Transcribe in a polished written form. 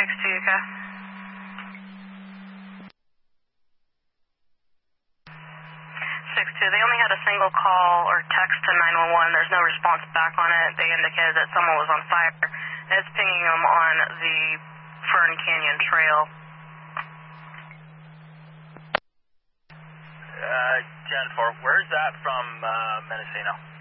6-2, okay? 6-2, they only had a single call or text to 911. There's no response back on it. They indicated that someone was on fire. It's pinging them on the Fern Canyon Trail. 10-4, where's that from Mendocino?